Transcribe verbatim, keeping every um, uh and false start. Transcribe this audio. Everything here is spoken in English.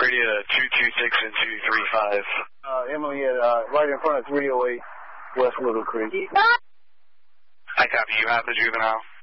radio two two six and two three five. Uh, Emily, at, uh, right in front of three oh eight West Little Creek. I copy. You have the juvenile.